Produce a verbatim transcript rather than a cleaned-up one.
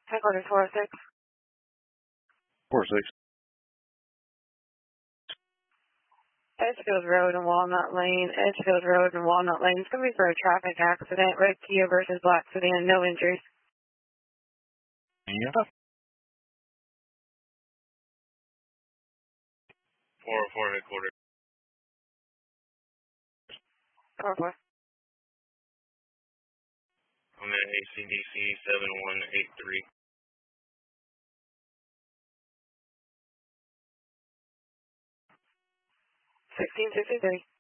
Headquarters four oh six. four six. Edgefield Road and Walnut Lane. Edgefield Road and Walnut Lane. It's going to be for a traffic accident. Red Kia versus black sedan. No injuries. Yeah. four oh four headquarters. four four. I'm at A C D C seven one eight three. sixteen fifty-three.